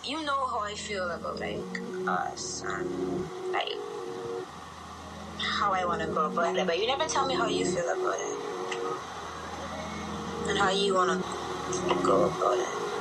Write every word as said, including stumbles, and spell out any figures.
you know how I feel about like us and like how I want to go about it, but you never tell me how you feel about it and how you want to go about it.